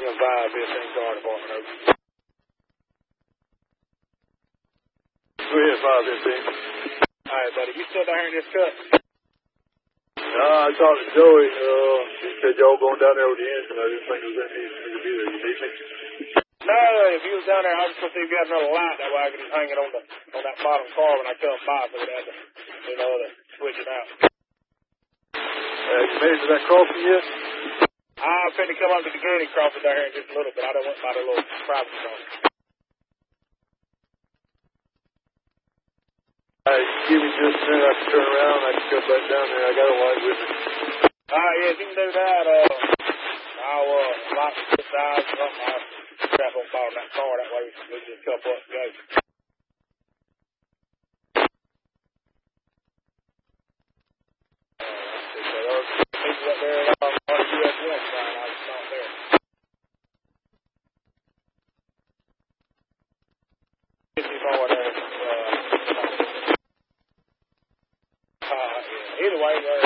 515 car department, over. Go ahead, 515. All right, buddy. You still down here in this cut? I talked to Joey. He said y'all going down there with the engine. I didn't think it was that easy for you to be there. You need me? No, if you was down there, I was supposed to see if you had another light. That way I could just hang it on that bottom car when I come by, so we'd have to, to switch it out. You made it to that crossing yet? I'm finna come up to the gate and cross it down here in just a little bit. I done went by the little private crossing. Give me just a minute. I can turn around. I can come back down there. I got a light with me. Yeah, if you can do that, I'll lock this side or something. I'll strap on bottom of that car. That way we can just couple up and go. People up there on the US 1 side, I was not there. Either way,